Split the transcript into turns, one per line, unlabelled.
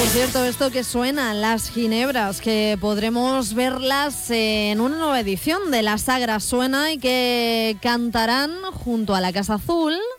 Por cierto, esto que suena, las ginebras, que podremos verlas en una nueva edición de La Sagra Suena y que cantarán junto a la Casa Azul